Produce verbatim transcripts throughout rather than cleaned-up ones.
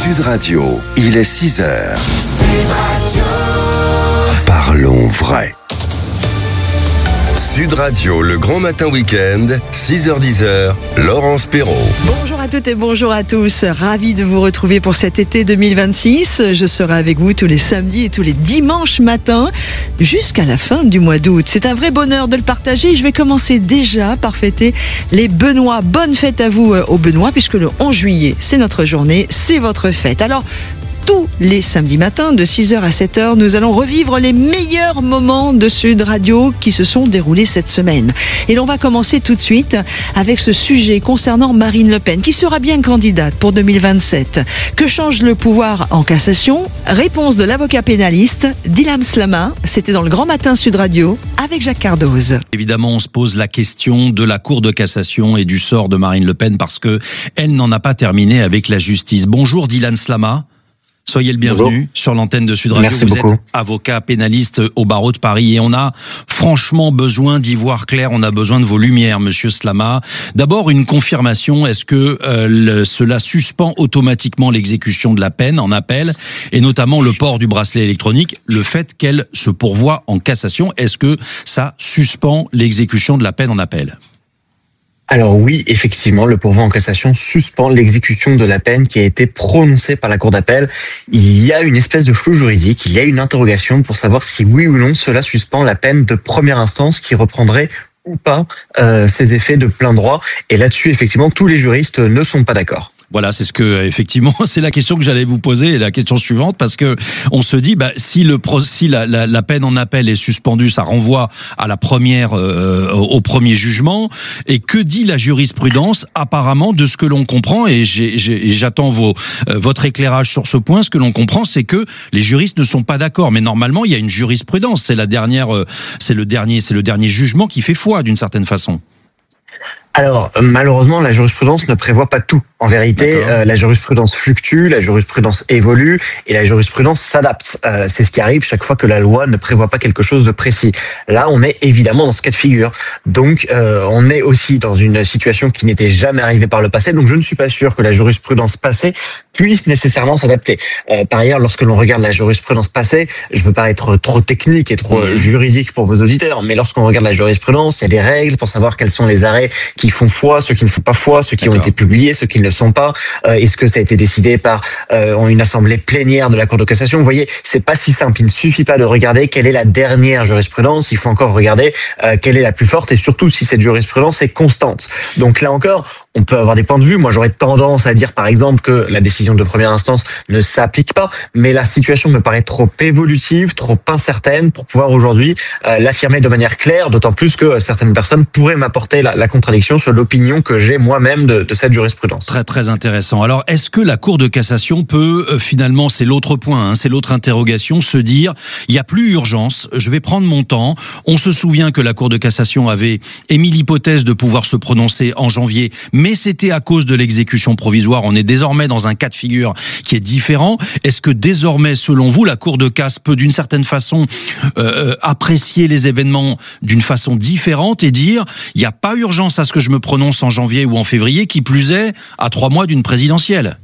Sud Radio, il est six heures. Sud Radio. Parlons vrai. Sud Radio, le grand matin week-end, six heures dix, Laurence Perrault. Bonjour à toutes et bonjour à tous. Ravi de vous retrouver pour cet été deux mille vingt-six. Je serai avec vous tous les samedis et tous les dimanches matins jusqu'à la fin du mois d'août. C'est un vrai bonheur de le partager. Je vais commencer déjà par fêter les Benoît. Bonne fête à vous aux Benoît, puisque le onze juillet, c'est notre journée, c'est votre fête. Alors, tous les samedis matins, de six heures à sept heures, nous allons revivre les meilleurs moments de Sud Radio qui se sont déroulés cette semaine. Et l'on va commencer tout de suite avec ce sujet concernant Marine Le Pen, qui sera bien candidate pour deux mille vingt-sept. Que change le pouvoir en cassation? Réponse de l'avocat pénaliste Dylan Slama. C'était dans le Grand Matin Sud Radio avec Jacques Cardoz. Évidemment, on se pose la question de la Cour de cassation et du sort de Marine Le Pen parce que elle n'en a pas terminé avec la justice. Bonjour Dylan Slama. Soyez le bienvenu. Bonjour. Sur l'antenne de Sud Radio. Merci Vous beaucoup. êtes avocat pénaliste au barreau de Paris et on a franchement besoin d'y voir clair. On a besoin de vos lumières, monsieur Slama. D'abord, une confirmation. Est-ce que euh, le, cela suspend automatiquement l'exécution de la peine en appel et notamment le port du bracelet électronique, le fait qu'elle se pourvoie en cassation? Est-ce que ça suspend l'exécution de la peine en appel? Alors oui, effectivement, le pourvoi en cassation suspend l'exécution de la peine qui a été prononcée par la Cour d'appel. Il y a une espèce de flou juridique, il y a une interrogation pour savoir si oui ou non cela suspend la peine de première instance qui reprendrait ou pas euh, ses effets de plein droit. Et là-dessus, effectivement, tous les juristes ne sont pas d'accord. Voilà, c'est ce que effectivement, c'est la question que j'allais vous poser, la question suivante, parce que on se dit, bah, si le si la, la, la peine en appel est suspendue, ça renvoie à la première, euh, au premier jugement. Et que dit la jurisprudence? Apparemment, de ce que l'on comprend, et j'ai, j'ai, j'attends vos, euh, votre éclairage sur ce point. Ce que l'on comprend, c'est que les juristes ne sont pas d'accord. Mais normalement, il y a une jurisprudence. C'est la dernière, euh, c'est le dernier, c'est le dernier jugement qui fait foi d'une certaine façon. Alors, malheureusement, la jurisprudence ne prévoit pas tout. En vérité, euh, la jurisprudence fluctue, la jurisprudence évolue et la jurisprudence s'adapte. Euh, c'est ce qui arrive chaque fois que la loi ne prévoit pas quelque chose de précis. Là, on est évidemment dans ce cas de figure. Donc, euh, on est aussi dans une situation qui n'était jamais arrivée par le passé. Donc, je ne suis pas sûr que la jurisprudence passée puisse nécessairement s'adapter. Euh, par ailleurs, lorsque l'on regarde la jurisprudence passée, je veux pas être trop technique et trop mmh. juridique pour vos auditeurs, mais lorsqu'on regarde la jurisprudence, il y a des règles pour savoir quels sont les arrêts qui font foi, ceux qui ne font pas foi, ceux qui D'accord. ont été publiés, ceux qui ne le sont pas. Euh, est-ce que ça a été décidé par euh, une assemblée plénière de la Cour de cassation? Vous voyez, c'est pas si simple. Il ne suffit pas de regarder quelle est la dernière jurisprudence. Il faut encore regarder euh, quelle est la plus forte et surtout si cette jurisprudence est constante. Donc là encore, on peut avoir des points de vue. Moi, j'aurais tendance à dire, par exemple, que la décision de première instance ne s'applique pas, mais la situation me paraît trop évolutive, trop incertaine pour pouvoir aujourd'hui euh, l'affirmer de manière claire, d'autant plus que certaines personnes pourraient m'apporter la, la contradiction sur l'opinion que j'ai moi-même de, de cette jurisprudence. Très très intéressant. Alors, est-ce que la Cour de cassation peut euh, finalement, c'est l'autre point, hein, c'est l'autre interrogation, se dire, il n'y a plus urgence, je vais prendre mon temps. On se souvient que la Cour de cassation avait émis l'hypothèse de pouvoir se prononcer en janvier, mais c'était à cause de l'exécution provisoire. On est désormais dans un cas de figure qui est différent. Est-ce que désormais, selon vous, la Cour de casse peut d'une certaine façon euh, apprécier les événements d'une façon différente et dire, il n'y a pas urgence à ce que je me prononce en janvier ou en février, qui plus est, à trois mois d'une présidentielle?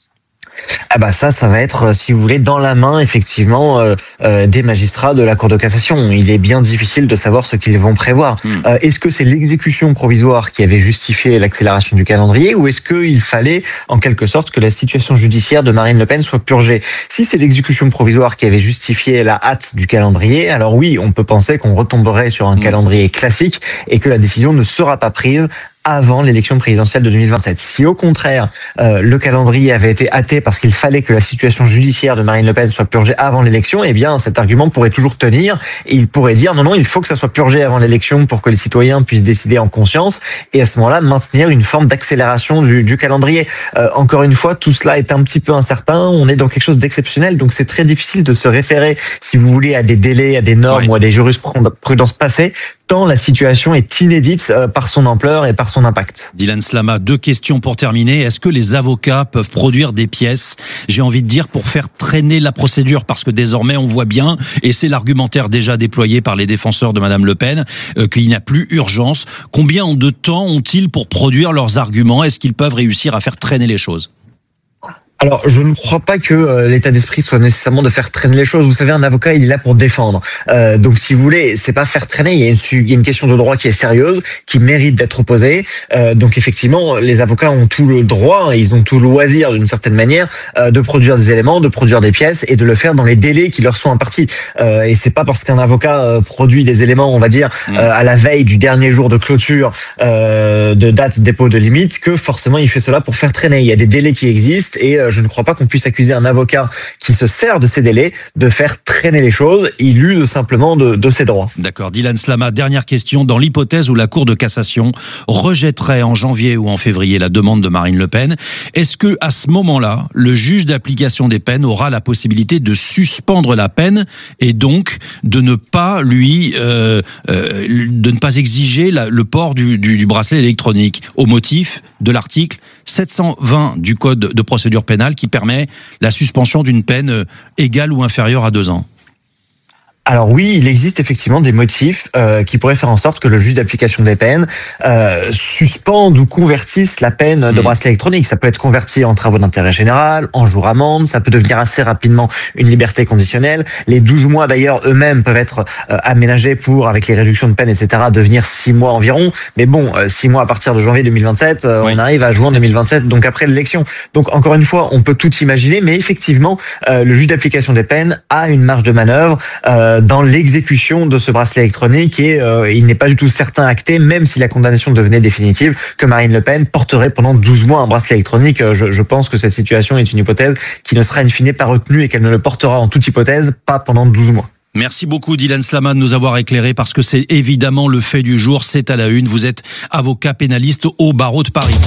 Ah bah ça, ça va être, si vous voulez, dans la main, effectivement, euh, euh, des magistrats de la Cour de cassation. Il est bien difficile de savoir ce qu'ils vont prévoir. Mmh. Euh, est-ce que c'est l'exécution provisoire qui avait justifié l'accélération du calendrier ou est-ce qu'il fallait, en quelque sorte, que la situation judiciaire de Marine Le Pen soit purgée? Si c'est l'exécution provisoire qui avait justifié la hâte du calendrier, alors oui, on peut penser qu'on retomberait sur un mmh. calendrier classique et que la décision ne sera pas prise avant l'élection présidentielle de deux mille vingt-sept. Si au contraire, euh, le calendrier avait été hâté parce qu'il fallait que la situation judiciaire de Marine Le Pen soit purgée avant l'élection, eh bien cet argument pourrait toujours tenir et il pourrait dire non, non, il faut que ça soit purgé avant l'élection pour que les citoyens puissent décider en conscience et à ce moment-là maintenir une forme d'accélération du, du calendrier. Euh, encore une fois, tout cela est un petit peu incertain, on est dans quelque chose d'exceptionnel, donc c'est très difficile de se référer, si vous voulez, à des délais, à des normes ouais. ou à des jurisprudences passées, tant la situation est inédite euh, par son ampleur et par son impact. Dylan Slama, deux questions pour terminer. Est-ce que les avocats peuvent produire des pièces, j'ai envie de dire, pour faire traîner la procédure? Parce que désormais, on voit bien, et c'est l'argumentaire déjà déployé par les défenseurs de Madame Le Pen, euh, qu'il n'y a plus urgence. Combien de temps ont-ils pour produire leurs arguments? Est-ce qu'ils peuvent réussir à faire traîner les choses? Alors, je ne crois pas que euh, l'état d'esprit soit nécessairement de faire traîner les choses. Vous savez, un avocat, il est là pour défendre. Euh, donc, si vous voulez, c'est pas faire traîner. Il y a une, il y a une question de droit qui est sérieuse, qui mérite d'être posée. Euh, donc, effectivement, les avocats ont tout le droit, ils ont tout le loisir, d'une certaine manière, euh, de produire des éléments, de produire des pièces et de le faire dans les délais qui leur sont impartis. Euh, et c'est pas parce qu'un avocat euh, produit des éléments, on va dire, euh, à la veille du dernier jour de clôture, euh, de date dépôt de limite, que forcément il fait cela pour faire traîner. Il y a des délais qui existent et euh, je ne crois pas qu'on puisse accuser un avocat qui se sert de ces délais de faire traîner les choses. Il use simplement de, de ses droits. D'accord. Dylan Slama, dernière question. Dans l'hypothèse où la Cour de cassation rejetterait en janvier ou en février la demande de Marine Le Pen, est-ce que à ce moment-là, le juge d'application des peines aura la possibilité de suspendre la peine et donc de ne pas lui, euh, euh, de ne pas exiger la, le port du, du, du bracelet électronique au motif de l'article sept cent vingt du Code de procédure pénale qui permet la suspension d'une peine égale ou inférieure à deux ans? Alors oui, il existe effectivement des motifs euh, qui pourraient faire en sorte que le juge d'application des peines euh, suspende ou convertisse la peine de bracelet électronique. Ça peut être converti en travaux d'intérêt général, en jour amende, ça peut devenir assez rapidement une liberté conditionnelle. Les douze mois d'ailleurs eux-mêmes peuvent être euh, aménagés pour, avec les réductions de peine, et cetera, devenir six mois environ. Mais bon, euh, six mois à partir de janvier deux mille vingt-sept, euh, oui. On arrive à juin deux mille vingt-sept, donc après l'élection. Donc encore une fois, on peut tout imaginer, mais effectivement, euh, le juge d'application des peines a une marge de manœuvre euh, dans l'exécution de ce bracelet électronique et euh, il n'est pas du tout certain acté, même si la condamnation devenait définitive, que Marine Le Pen porterait pendant douze mois un bracelet électronique. Je, je pense que cette situation est une hypothèse qui ne sera in fine pas retenue et qu'elle ne le portera en toute hypothèse pas pendant douze mois. Merci beaucoup Dylan Slama de nous avoir éclairé parce que c'est évidemment le fait du jour, c'est à la une. Vous êtes avocat pénaliste au barreau de Paris.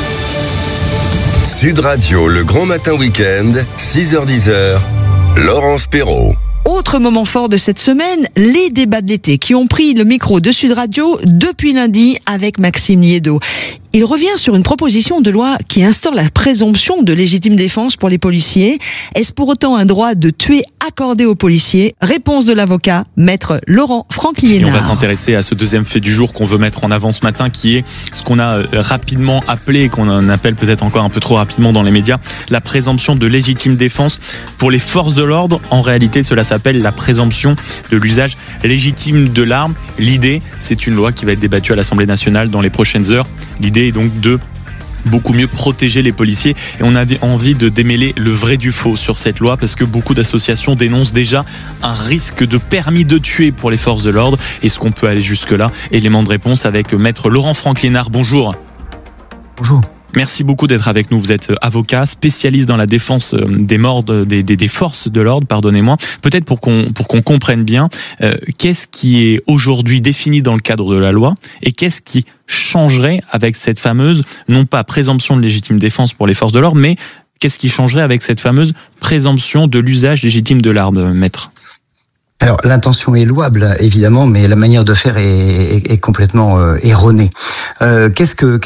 Sud Radio, le grand matin week-end, six heures dix, Laurence Perrault. Autre moment fort de cette semaine, les débats de l'été qui ont pris le micro de Sud Radio depuis lundi avec Maxime Liédot. Il revient sur une proposition de loi qui instaure la présomption de légitime défense pour les policiers. Est-ce pour autant un droit de tuer accordé aux policiers? Réponse de l'avocat, maître Laurent Franck-Liénard. Et on va s'intéresser à ce deuxième fait du jour qu'on veut mettre en avant ce matin, qui est ce qu'on a rapidement appelé, et qu'on appelle peut-être encore un peu trop rapidement dans les médias, la présomption de légitime défense pour les forces de l'ordre. En réalité, cela s'appelle la présomption de l'usage légitime de l'arme. L'idée, c'est une loi qui va être débattue à l'Assemblée nationale dans les prochaines heures. L'idée est donc de beaucoup mieux protéger les policiers et on avait envie de démêler le vrai du faux sur cette loi parce que beaucoup d'associations dénoncent déjà un risque de permis de tuer pour les forces de l'ordre. Est-ce qu'on peut aller jusque-là? Élément de réponse avec maître Laurent Franck-Liénard. Bonjour. Bonjour. Merci beaucoup d'être avec nous. Vous êtes avocat, spécialiste dans la défense des morts, des, des, des forces de l'ordre, pardonnez-moi. Peut-être pour qu'on pour qu'on comprenne bien, euh, qu'est-ce qui est aujourd'hui défini dans le cadre de la loi et qu'est-ce qui changerait avec cette fameuse, non pas présomption de légitime défense pour les forces de l'ordre, mais qu'est-ce qui changerait avec cette fameuse présomption de l'usage légitime de l'arme, maître? Alors l'intention est louable évidemment, mais la manière de faire est, est, est complètement euh, erronée. Euh, qu'est-ce que